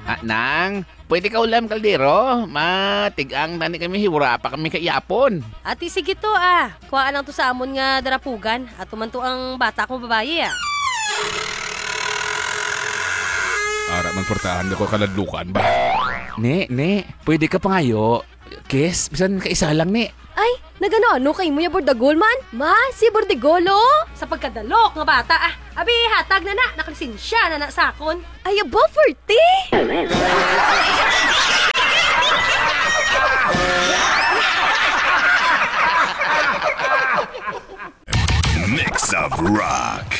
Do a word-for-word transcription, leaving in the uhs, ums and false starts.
Ah, nang, pwede ka ulam kaldero. Matigang tani kami hiwara pa kami kaiyapon. Ati sige to ah. Kuha lang to sa amon nga darapugan at tumanto ang bata kong babaye ah. Ara man portahan ko kaladlukan ba? Ne, ne, pwede ka pa ngayo. Kes, bisan ka isa lang ni. Ay, nagano-ano kay mo ya Bordagol man? Ma, si Bordagolo? Sa pagkadalok nga bata ah. Abi, hatag na na, nakalisensya na na sakon. Ay, aba, forty!